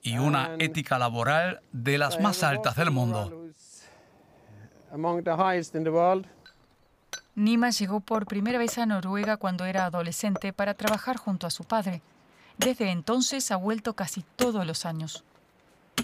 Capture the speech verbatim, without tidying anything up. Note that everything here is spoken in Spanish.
y una ética laboral de las más altas del mundo. Nima llegó por primera vez a Noruega cuando era adolescente para trabajar junto a su padre. Desde entonces ha vuelto casi todos los años.